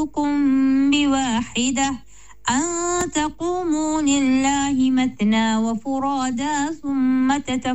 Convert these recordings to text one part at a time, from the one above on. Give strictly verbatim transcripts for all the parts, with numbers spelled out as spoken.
أعظكم بواحدة أن تقوموا لله مثنى وفرادا ثم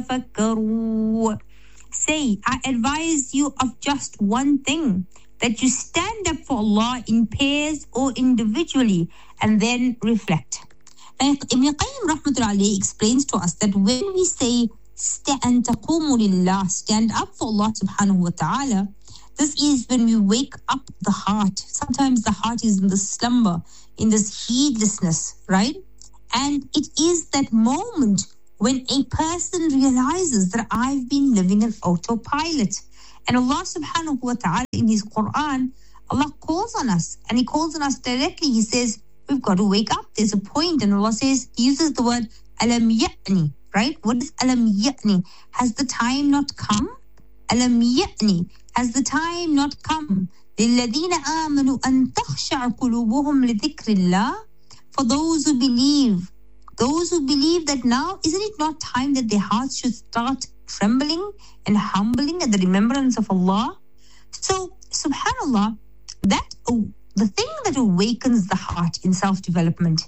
تتفكروا. Say, I advise you of just one thing, that you stand up for Allah in pairs or individually and then reflect. Now, Ibn Qayyim rahmatullahi alayhi explains to us that when we say stand taqumu lillah, stand up for Allah subhanahu wa ta'ala, this is when we wake up the heart. Sometimes the heart is in the slumber, in this heedlessness, right? And it is that moment when a person realizes that I've been living an autopilot. And Allah subhanahu wa ta'ala in His Quran, Allah calls on us, and He calls on us directly. He says, we've got to wake up. There's a point, and Allah says, He uses the word alam ya'ni, right? What is alam ya'ni? Has the time not come? Alam ya'ni, has the time not come? لِلَّذِينَ آمَنُوا أَن تَخْشَعَ قُلُوبُهُمْ لِذِكْرِ اللَّهِ, for those who believe, those who believe that now, isn't it not time that their hearts should start trembling and humbling at the remembrance of Allah? So, subhanAllah, that oh, the thing that awakens the heart in self-development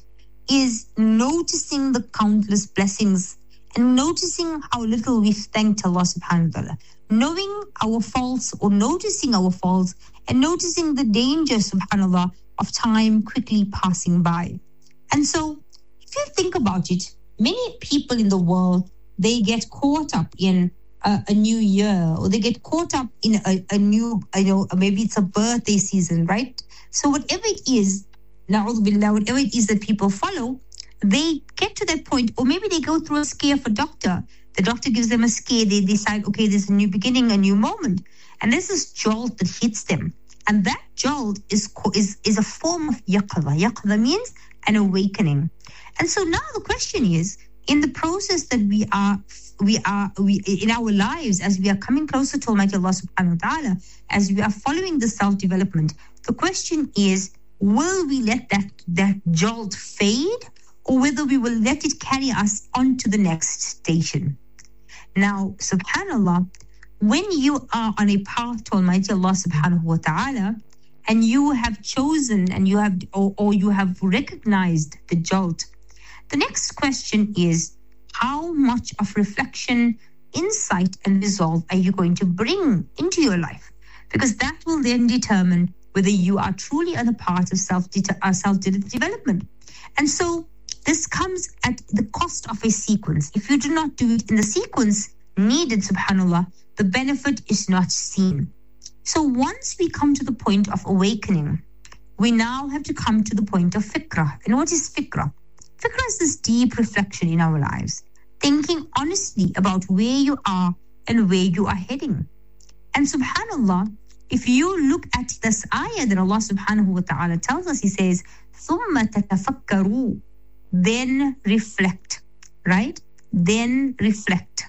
is noticing the countless blessings and noticing how little we've thanked Allah subhanahu wa ta'ala, knowing our faults or noticing our faults and noticing the danger, subhanAllah, of time quickly passing by. And so, if you think about it, many people in the world, they get caught up in a, a new year, or they get caught up in a, a new, I know, maybe it's a birthday season, right? So whatever it is, na'udhu billah, whatever it is that people follow, they get to that point, or maybe they go through a scare of a doctor. The doctor gives them a scare, they decide, okay, there's a new beginning, a new moment. And there's this jolt that hits them. And that jolt is is, is a form of yaqadha. Yaqadha means an awakening. And so now the question is, in the process that we are, we are, we in our lives, as we are coming closer to Almighty Allah subhanahu wa ta'ala, as we are following the self-development, the question is, will we let that, that jolt fade, or whether we will let it carry us on to the next station? Now, subhanAllah, when you are on a path to Almighty Allah subhanahu wa ta'ala, and you have chosen and you have, or, or you have recognized the jolt, the next question is, how much of reflection, insight, and resolve are you going to bring into your life? Because that will then determine whether you are truly on a path of self uh, self-development. And so this comes at the cost of a sequence. If you do not do it in the sequence needed, subhanAllah, the benefit is not seen. So once we come to the point of awakening, we now have to come to the point of fikrah. And what is fikrah? Fikrah is this deep reflection in our lives, thinking honestly about where you are and where you are heading. And subhanAllah, if you look at this ayah that Allah subhanahu wa ta'ala tells us, He says, ثُمَّ تَتَفَكَّرُوا, then reflect, right? Then reflect.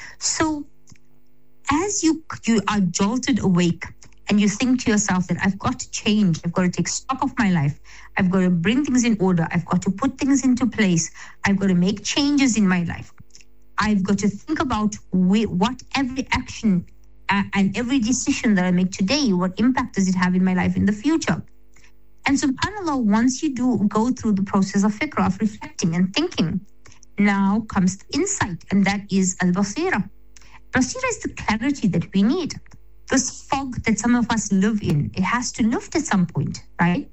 So as you you are jolted awake and you think to yourself that I've got to change, I've got to take stock of my life, I've got to bring things in order, I've got to put things into place, I've got to make changes in my life, I've got to think about wh- what every action uh, and every decision that I make today, what impact does it have in my life in the future? And subhanAllah, once you do go through the process of fikrah, of reflecting and thinking, now comes the insight, and that is al-basira. Basira is the clarity that we need. This fog that some of us live in, it has to lift at some point, right?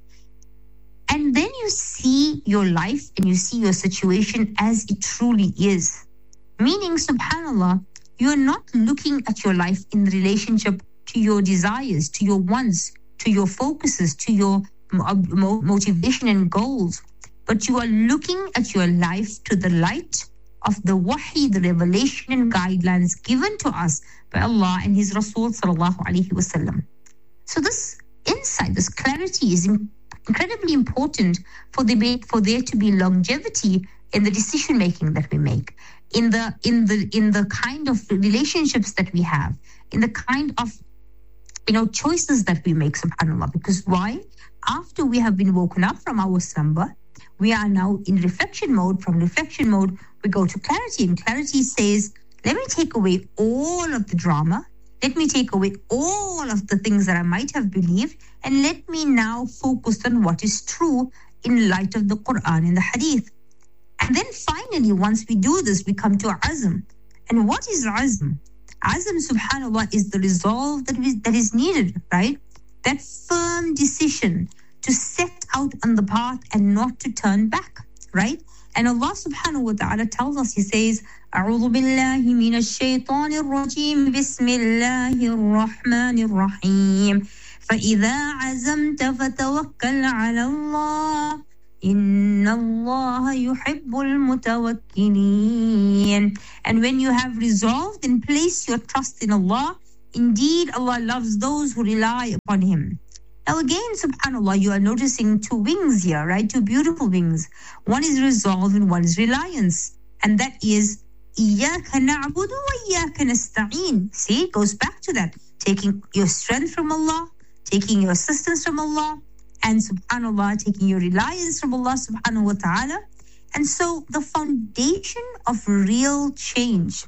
And then you see your life and you see your situation as it truly is. Meaning, subhanAllah, you're not looking at your life in relationship to your desires, to your wants, to your focuses, to your motivation and goals, but you are looking at your life to the light of the wahi, the revelation and guidelines given to us by Allah and His Rasul sallallahu alaihi wasallam. So this insight, this clarity is incredibly important for the for there to be longevity in the decision making that we make, in the in the in the kind of relationships that we have, in the kind of you know choices that we make, subhanAllah. Because why? After we have been woken up from our slumber, we are now in reflection mode. From reflection mode, we go to clarity. And clarity says, let me take away all of the drama. Let me take away all of the things that I might have believed, and let me now focus on what is true in light of the Quran and the Hadith. And then finally, once we do this, we come to azm. And what is azm? Azm, subhanAllah, is the resolve that is, that is needed, right? That firm decision to set out on the path and not to turn back, right? And Allah subhanahu wa ta'ala tells us, He says, أعوذ بالله من الشيطان الرجيم بسم الله الرحمن الرحيم فإذا عزمت فتوكل على الله إن الله يحب المتوكلين. And when you have resolved and place your trust in Allah, indeed Allah loves those who rely upon Him. Now again, subhanAllah, you are noticing two wings here, right? Two beautiful wings. One is resolve and one is reliance. And that is إِيَّاكَ نَعْبُدُ وَإِيَّاكَ نَسْتَعِينُ. See, it goes back to that. Taking your strength from Allah, taking your assistance from Allah, and subhanAllah, taking your reliance from Allah subhanahu wa ta'ala. And so the foundation of real change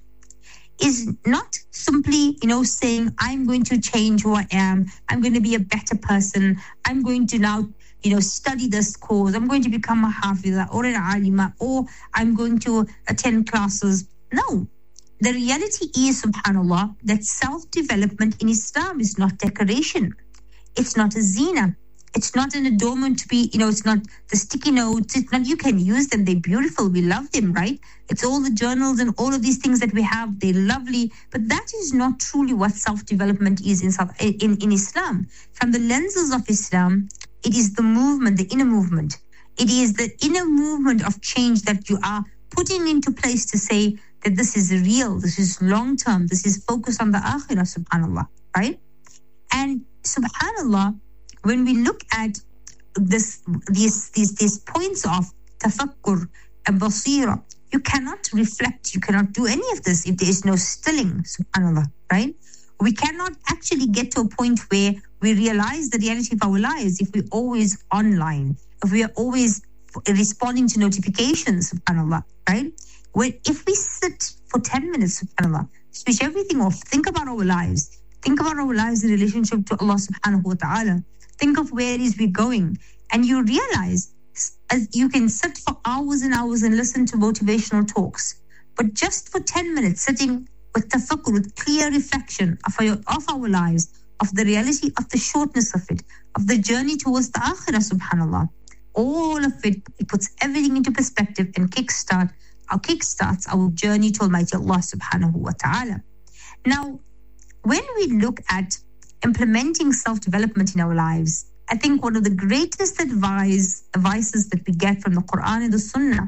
is not simply, you know, saying, I'm going to change who I am. I'm going to be a better person. I'm going to now, you know, study this course. I'm going to become a hafiza or an alima, or I'm going to attend classes. No. The reality is, subhanAllah, that self-development in Islam is not decoration. It's not a zina. It's not an adornment to be, you know, it's not the sticky notes. It's not, you can use them. They're beautiful. We love them, right? It's all the journals and all of these things that we have. They're lovely. But that is not truly what self-development is in, in, in Islam. From the lenses of Islam, it is the movement, the inner movement. It is the inner movement of change that you are putting into place to say that this is real, this is long-term, this is focused on the akhirah, subhanAllah, right? And subhanAllah, when we look at this, these, these, these points of tafakkur and basira, you cannot reflect, you cannot do any of this if there is no stilling, subhanAllah, right? We cannot actually get to a point where we realize the reality of our lives if we're always online, if we are always responding to notifications, subhanAllah, right? When, if we sit for ten minutes, subhanAllah, switch everything off, think about our lives, think about our lives in relationship to Allah subhanahu wa ta'ala, think of where it is we're going, and you realize as you can sit for hours and hours and listen to motivational talks, but just for ten minutes sitting with tafakkur, with clear reflection of our, of our lives, of the reality of the shortness of it, of the journey towards the akhirah, subhanAllah, all of it, it puts everything into perspective and kickstart, our kickstarts our journey to Almighty Allah subhanahu wa ta'ala. Now, when we look at implementing self-development in our lives, I think one of the greatest advice, advices that we get from the Quran and the Sunnah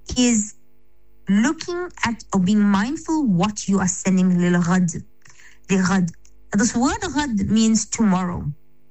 is looking at or being mindful what you are sending lil ghad. The ghad. This word ghad means tomorrow.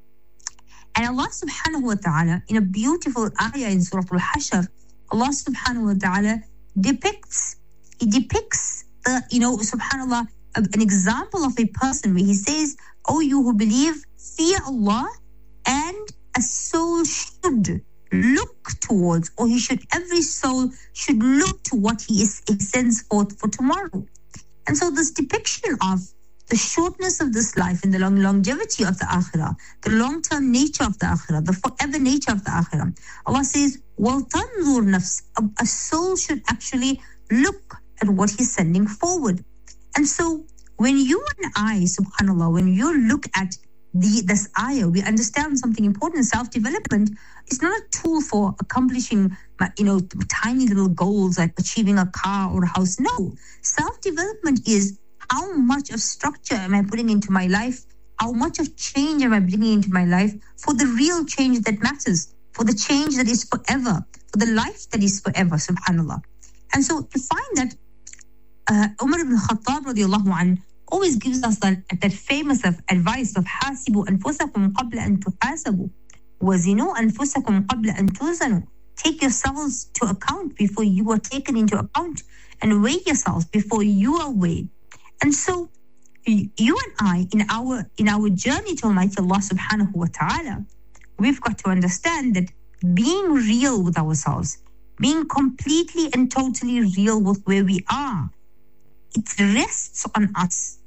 And Allah subhanahu wa ta'ala, in a beautiful ayah in Surah Al-Hashr, Allah subhanahu wa ta'ala depicts, he depicts the, you know, subhanAllah, an example of a person where he says, "Oh, you who believe, fear Allah, and a soul should look towards, or he should, every soul should look to what he is he sends forth for tomorrow." And so this depiction of the shortness of this life and the long longevity of the akhirah, the long-term nature of the akhirah, the forever nature of the akhirah, Allah says, وَالْتَنْظُرْ نَفْسٍ, a soul should actually look at what he's sending forward. And so when you and I, subhanAllah, when you look at the this ayah, we understand something important. Self-development is not a tool for accomplishing, you know, tiny little goals like achieving a car or a house. No, self-development is how much of structure am I putting into my life? How much of change am I bringing into my life for the real change that matters, for the change that is forever, for the life that is forever, subhanAllah. And so you find that uh, Umar ibn Khattab radiallahu anhu always gives us that, that famous of advice of حاسبوا أنفسكم قبل أن تحاسبوا وزنوا أنفسكم قبل أن توزنوا. Take yourselves to account before you are taken into account, and weigh yourselves before you are weighed. And so you and I, in our in our journey to Almighty Allah subhanahu wa ta'ala, we've got to understand that being real with ourselves, being completely and totally real with where we are, it rests on us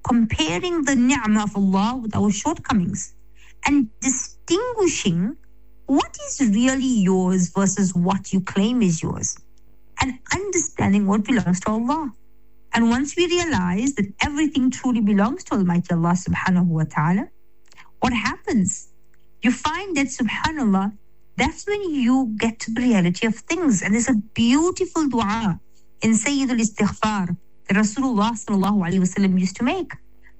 comparing the ni'mah of Allah with our shortcomings, and distinguishing what is really yours versus what you claim is yours, and understanding what belongs to Allah. And once we realize that everything truly belongs to Almighty Allah subhanahu wa ta'ala, what happens? You find that, subhanAllah, that's when you get to the reality of things. And there's a beautiful dua in Sayyidul Istighfar that Rasulullah sallallahu alayhi wa sallam used to make.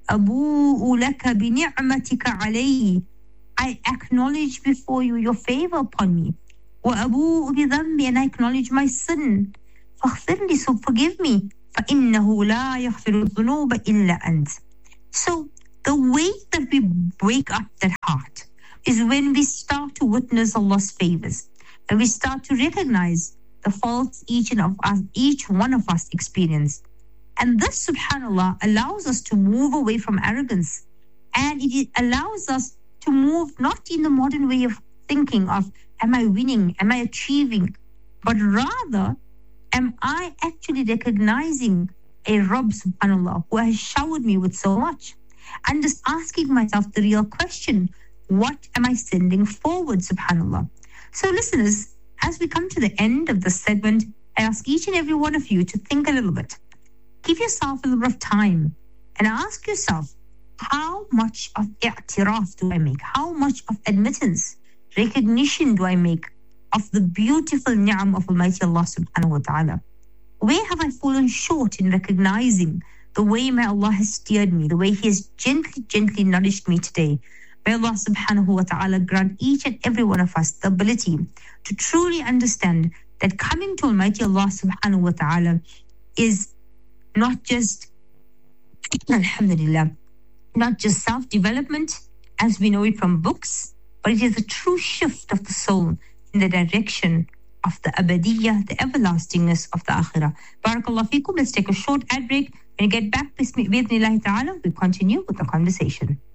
Abu'u laka bi ni'matika alayhi. I acknowledge before you your favor upon me. Wa abu'u bi dhanbi, and I acknowledge my sin. Faghfirli, so forgive me. Fa innahu la yaghfiru dhunuba illa ant. So the way that we wake up that heart is when we start to witness Allah's favors, and we start to recognize the faults each and of us, each one of us experience. And this, subhanAllah, allows us to move away from arrogance, and it allows us to move not in the modern way of thinking of, am I winning, am I achieving, but rather, am I actually recognizing a Rabb, subhanAllah, who has showered me with so much, and just asking myself the real question, what am I sending forward, subhanAllah? So listeners, as we come to the end of this segment, I ask each and every one of you to think a little bit. Give yourself a little bit of time and ask yourself, how much of i'tiraf do I make? How much of admittance, recognition do I make of the beautiful ni'am of Almighty Allah subhanahu wa ta'ala? Where have I fallen short in recognizing the way my Allah has steered me, the way He has gently, gently nourished me today? May Allah subhanahu wa ta'ala grant each and every one of us the ability to truly understand that coming to Almighty Allah subhanahu wa ta'ala is not just, alhamdulillah, not just self-development as we know it from books, but it is a true shift of the soul in the direction of the abadiyah, the everlastingness of the akhirah. Barakallah feekum. Let's take a short ad break. When we get back, bismillah ta'ala, we continue with the conversation.